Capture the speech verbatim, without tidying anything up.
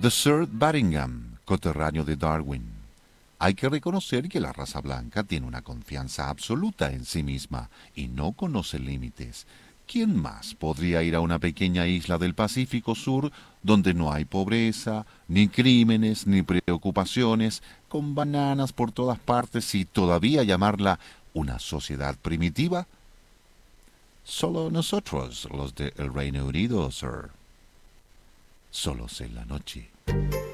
The Sir Baringham, coterráneo de Darwin. Hay que reconocer que la raza blanca tiene una confianza absoluta en sí misma y no conoce límites. ¿Quién más podría ir a una pequeña isla del Pacífico Sur donde no hay pobreza, ni crímenes, ni preocupaciones, con bananas por todas partes y todavía llamarla una sociedad primitiva? Solo nosotros, los del Reino Unido, sir. Solos en la noche.